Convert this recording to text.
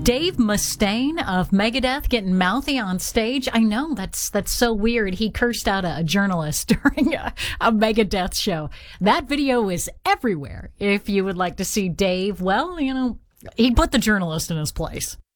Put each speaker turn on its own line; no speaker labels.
Dave Mustaine of Megadeth getting mouthy on stage. I know, that's so weird. He cursed out a journalist during a Megadeth show. That video is everywhere. If you would like to see Dave, well, he put the journalist in his place.